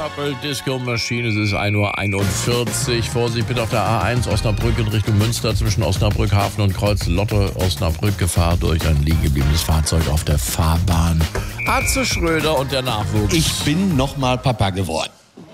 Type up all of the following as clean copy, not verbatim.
Purple Disco Machine, es ist 1:41 Uhr. Vorsicht bitte auf der A1 Osnabrück in Richtung Münster zwischen Osnabrück Hafen und Kreuz Lotte Osnabrück. Gefahr durch ein liegen gebliebenes Fahrzeug auf der Fahrbahn. Atze Schröder und der Nachwuchs. Ich bin nochmal Papa geworden.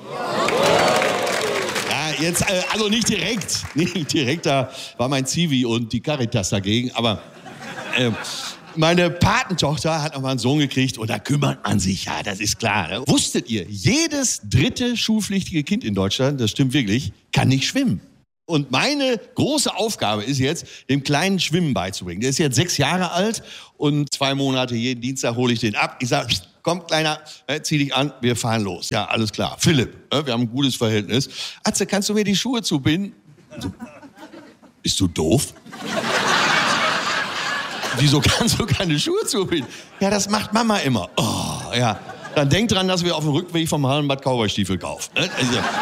Ja, jetzt, also nicht direkt. Nicht direkt, da war mein Zivi und die Caritas dagegen. Aber meine Patentochter hat noch mal einen Sohn gekriegt und da kümmert man sich, ja, das ist klar. Ne? Wusstet ihr, jedes dritte schulpflichtige Kind in Deutschland, das stimmt wirklich, kann nicht schwimmen. Und meine große Aufgabe ist jetzt, dem Kleinen Schwimmen beizubringen. Der ist jetzt 6 Jahre alt und 2 Monate, jeden Dienstag hole ich den ab. Ich sage, komm, Kleiner, zieh dich an, wir fahren los. Ja, alles klar. Philipp, wir haben ein gutes Verhältnis. Atze, kannst du mir die Schuhe zubinden? So, bist du doof? Wieso kannst du keine Schuhe zubinden? Ja, das macht Mama immer. Oh, ja. Dann denk dran, dass wir auf dem Rückweg vom Hallenbad Cowboystiefel kaufen. Also, ja.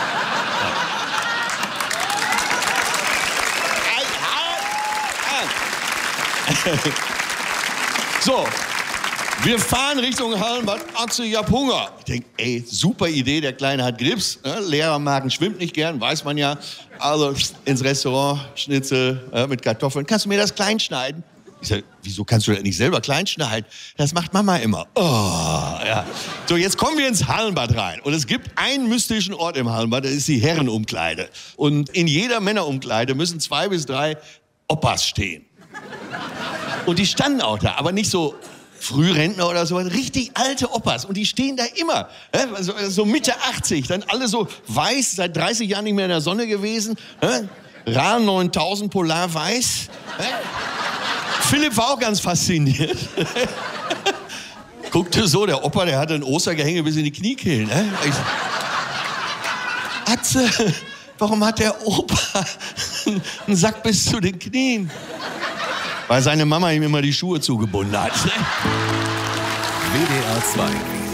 So, wir fahren Richtung Hallenbad. Atze, ich hab Hunger. Ich denk, ey, super Idee, der Kleine hat Grips. Ne? Lehrermagen schwimmt nicht gern, weiß man ja. Also ins Restaurant, Schnitzel mit Kartoffeln. Kannst du mir das klein schneiden? Ich sag, wieso kannst du das nicht selber klein schneiden? Das macht Mama immer. Oh, ja. So, jetzt kommen wir ins Hallenbad rein. Und es gibt einen mystischen Ort im Hallenbad, das ist die Herrenumkleide. Und in jeder Männerumkleide müssen 2 bis 3 Opas stehen. Und die standen auch da, aber nicht so Frührentner oder so, richtig alte Opas. Und die stehen da immer, so Mitte 80, dann alle so weiß, seit 30 Jahren nicht mehr in der Sonne gewesen. RAL 9000 Polar weiß. Philipp war auch ganz fasziniert. Guckte so, der Opa, der hatte ein Ostergehänge bis in die Kniekehlen. Atze, warum hat der Opa einen Sack bis zu den Knien? Weil seine Mama ihm immer die Schuhe zugebunden hat. WDR 2